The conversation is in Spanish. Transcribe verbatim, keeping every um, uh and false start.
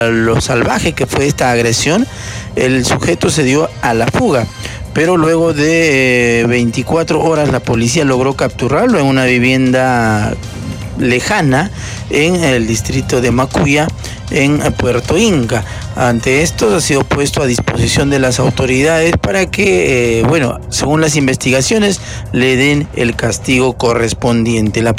lo salvaje que fue esta agresión, el sujeto se dio a la fuga, pero luego de veinticuatro horas la policía logró capturarlo en una vivienda lejana en el distrito de Macuya, en Puerto Inca. Ante esto ha sido puesto a disposición de las autoridades para que, eh, bueno, según las investigaciones, le den el castigo correspondiente. La